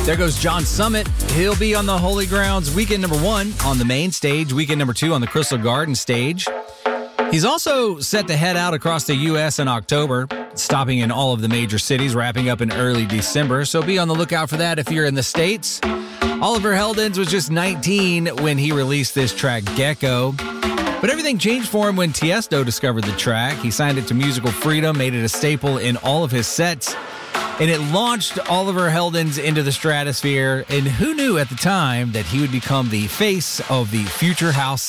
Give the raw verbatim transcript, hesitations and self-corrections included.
There goes John Summit. He'll be on the Holy Grounds weekend number one on the main stage, weekend number two on the Crystal Garden stage. He's also set to head out across the U S in October, stopping in all of the major cities, wrapping up in early December. So be on the lookout for that if you're in the States. Oliver Heldens was just nineteen when he released this track, Gecko. But everything changed for him when Tiesto discovered the track. He signed it to Musical Freedom, made it a staple in all of his sets, and it launched Oliver Heldens into the stratosphere. And who knew at the time that he would become the face of the Future House